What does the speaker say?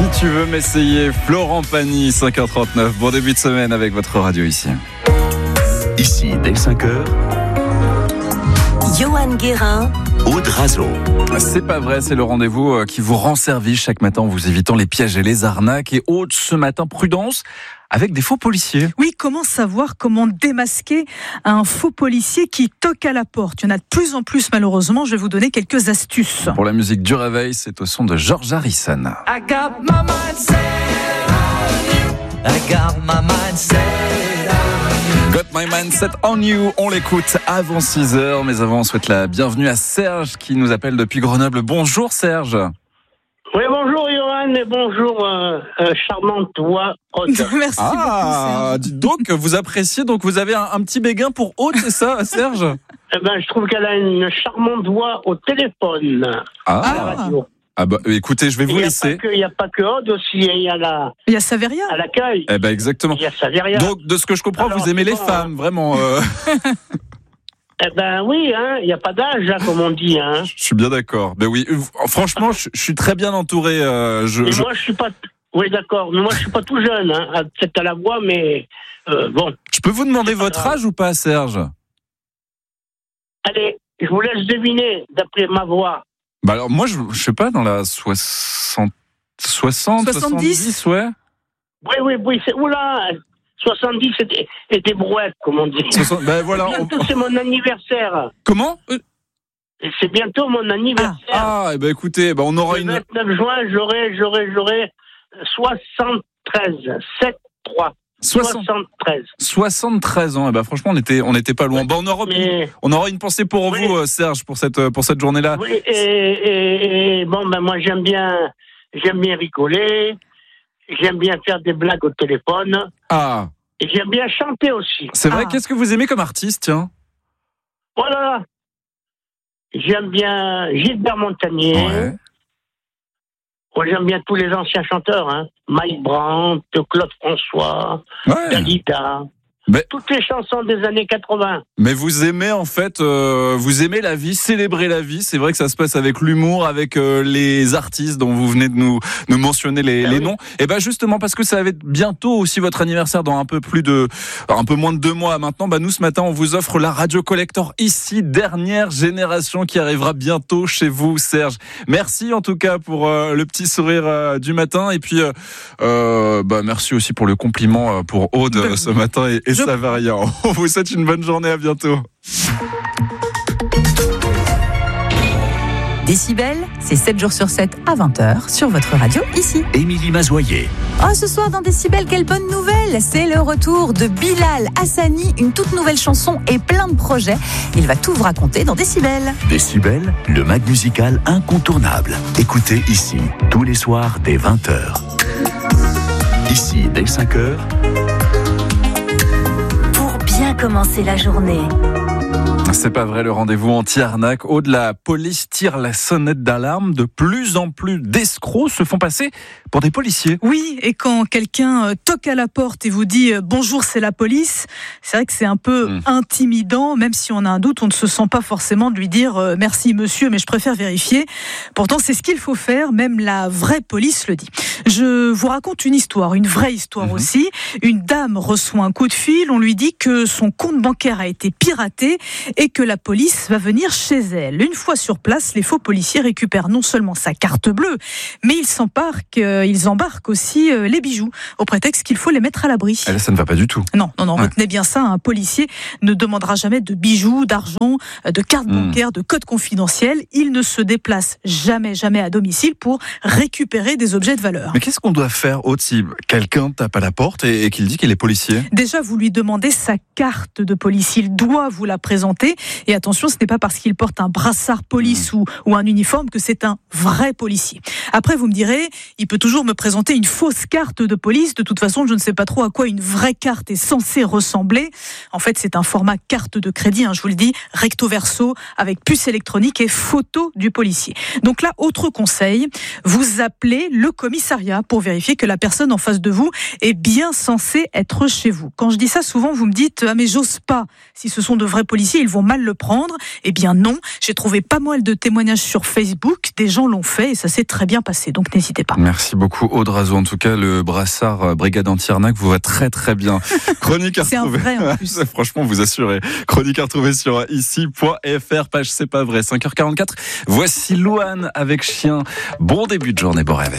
Si tu veux m'essayer, Florent Pagny, 5h39. Bon début de semaine avec votre radio ici. Ici, dès 5h, Johan Guérin, Aude Razo. C'est pas vrai, c'est le rendez-vous qui vous rend service chaque matin en vous évitant les pièges et les arnaques. Et Aude, ce matin, prudence avec des faux policiers. Oui, comment savoir, comment démasquer un faux policier qui toque à la porte? Il y en a de plus en plus, malheureusement. Je vais vous donner quelques astuces. Pour la musique du réveil, c'est au son de George Harrison. I got my mind set on you. I got my mind set on you. Got my mindset on you. On l'écoute avant 6h, mais avant on souhaite la bienvenue à Serge qui nous appelle depuis Grenoble. Bonjour Serge. Oui, bonjour Johan et bonjour charmante voix Aude. Merci beaucoup, Dites donc, vous appréciez, donc vous avez un petit béguin pour Aude, c'est ça Serge? Eh ben, je trouve qu'elle a une charmante voix au téléphone, à la radio. Ah bah écoutez, je vais vous laisser. Il n'y a pas que Aude aussi, il y a Il y a Saveria à l'accueil. Eh ben exactement. Il y a Saveria. Donc de ce que je comprends, Alors, vous aimez les bon, femmes, vraiment. Eh ben oui, il n'y a pas d'âge, comme on dit. Je suis bien d'accord. Ben oui, franchement, je suis très bien entouré. Moi, je suis pas. Oui, d'accord. Mais moi, je suis pas tout jeune. Peut-être à la voix, mais bon. Je peux vous demander votre âge ou pas, Serge? Allez, je vous laisse deviner d'après ma voix. Bah alors moi, je sais pas, dans la 60, 70, ouais. Oui, c'est oula. 70 et des brouettes, comme on dit. Ben voilà. Bientôt, c'est mon anniversaire. Comment? C'est bientôt mon anniversaire. Ah, ben écoutez, on aura le 29 juin, j'aurai 73. 7-3. 73. 73 ans, et ben franchement, on était pas loin. Oui, on aura une pensée pour vous, Serge, pour cette journée-là. Oui, et bon, moi, j'aime bien rigoler. J'aime bien faire des blagues au téléphone. Ah. Et j'aime bien chanter aussi. C'est vrai, qu'est-ce que vous aimez comme artiste, tiens? Voilà. J'aime bien Gilbert Montagnier. Ouais. Moi, j'aime bien tous les anciens chanteurs, Mike Brandt, Claude François, Dalida. Toutes les chansons des années 80. Mais vous aimez en fait, vous aimez la vie, célébrer la vie. C'est vrai que ça se passe avec l'humour, avec les artistes dont vous venez de nous mentionner les noms. Et ben justement parce que ça va être bientôt aussi votre anniversaire dans un peu moins de 2 mois maintenant. Nous ce matin on vous offre la Radio Collector ici, dernière génération qui arrivera bientôt chez vous, Serge. Merci en tout cas pour le petit sourire du matin et puis merci aussi pour le compliment pour Aude ce matin et Saveria. On vous souhaite une bonne journée, à bientôt. Décibel, c'est 7 jours sur 7 à 20h sur votre radio ici. Émilie Mazoyer. Oh, ce soir dans Décibel, quelle bonne nouvelle! C'est le retour de Bilal Hassani, une toute nouvelle chanson et plein de projets. Il va tout vous raconter dans Décibel. Décibel, le mag musical incontournable. Écoutez ici, tous les soirs dès 20h. Ici, dès 5h. Commencer la journée. C'est pas vrai, le rendez-vous anti-arnaque. Au-delà, la police tire la sonnette d'alarme. De plus en plus d'escrocs se font passer pour des policiers. Oui, et quand quelqu'un toque à la porte et vous dit « Bonjour, c'est la police », c'est vrai que c'est un peu intimidant. Même si on a un doute, on ne se sent pas forcément de lui dire « Merci monsieur, mais je préfère vérifier ». Pourtant, c'est ce qu'il faut faire. Même la vraie police le dit. Je vous raconte une histoire, une vraie histoire aussi. Une dame reçoit un coup de fil. On lui dit que son compte bancaire a été piraté et que la police va venir chez elle. Une fois sur place, les faux policiers récupèrent non seulement sa carte bleue, mais ils embarquent aussi les bijoux, au prétexte qu'il faut les mettre à l'abri. Là, ça ne va pas du tout. Non, retenez bien ça, un policier ne demandera jamais de bijoux, d'argent, de cartes bancaires, de codes confidentiels. Il ne se déplace jamais à domicile pour récupérer des objets de valeur. Mais qu'est-ce qu'on doit faire, Aude, si quelqu'un tape à la porte et qu'il dit qu'il est policier? Déjà, vous lui demandez sa carte de police. Il doit vous la présenter. Et attention, ce n'est pas parce qu'il porte un brassard police ou un uniforme que c'est un vrai policier. Après, vous me direz, il peut toujours me présenter une fausse carte de police. De toute façon, je ne sais pas trop à quoi une vraie carte est censée ressembler. En fait, c'est un format carte de crédit, je vous le dis, recto verso, avec puce électronique et photo du policier. Donc là, autre conseil, vous appelez le commissariat pour vérifier que la personne en face de vous est bien censée être chez vous. Quand je dis ça, souvent, vous me dites « Ah mais j'ose pas. Si ce sont de vrais policiers, ils vont vont mal le prendre. Eh bien non, j'ai trouvé pas mal de témoignages sur Facebook, des gens l'ont fait et ça s'est très bien passé, donc n'hésitez pas. Merci beaucoup Aude Razou, en tout cas le brassard brigade anti-arnaque vous va très très bien. Chronique à retrouver. C'est un vrai en plus. Franchement vous assurez. Chronique à retrouver sur ici.fr, page C'est pas vrai, 5h44. Voici Louane avec Chien. Bon début de journée, bon réveil.